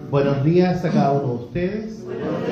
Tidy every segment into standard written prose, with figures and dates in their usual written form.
Buenos días a cada uno de ustedes.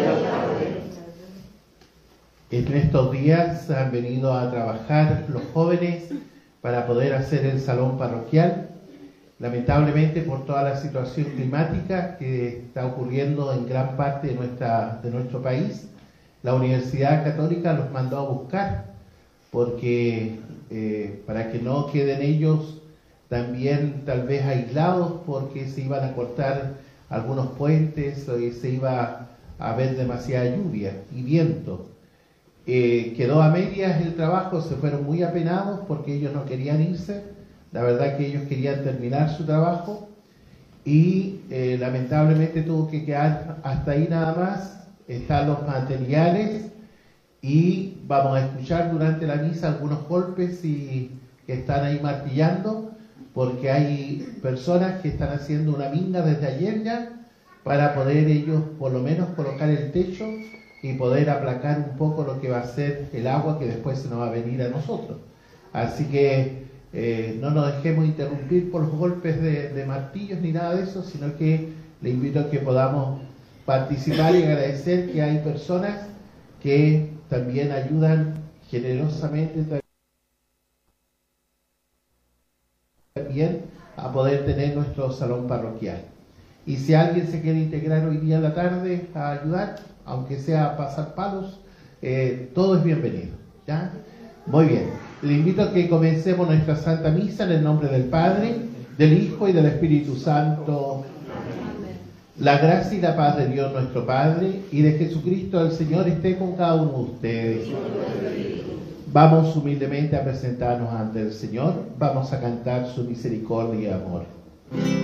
En estos días han venido a trabajar los jóvenes para poder hacer el salón parroquial. Lamentablemente, por toda la situación climática que está ocurriendo en gran parte de nuestro país, la Universidad Católica los mandó a buscar porque para que no queden ellos también tal vez aislados, porque se iban a cortar algunos puentes y se iba a haber demasiada lluvia y viento. Quedó a medias el trabajo, se fueron muy apenados porque ellos no querían irse. La verdad que ellos querían terminar su trabajo y lamentablemente tuvo que quedar hasta ahí nada más. Están los materiales y vamos a escuchar durante la misa algunos golpes que están ahí martillando, porque hay personas que están haciendo una minga desde ayer ya para poder ellos por lo menos colocar el techo y poder aplacar un poco lo que va a ser el agua que después se nos va a venir a nosotros. Así que no nos dejemos interrumpir por los golpes de martillos ni nada de eso, sino que le invito a que podamos participar y agradecer que hay personas que también ayudan generosamente también a poder tener nuestro salón parroquial. Y si alguien se quiere integrar hoy día en la tarde a ayudar, aunque sea a pasar palos, todo es bienvenido, ¿ya? Muy bien, le invito a que comencemos nuestra Santa Misa en el nombre del Padre, del Hijo y del Espíritu Santo. La gracia y la paz de Dios nuestro Padre y de Jesucristo el Señor esté con cada uno de ustedes. Vamos humildemente a presentarnos ante el Señor, vamos a cantar su misericordia y amor.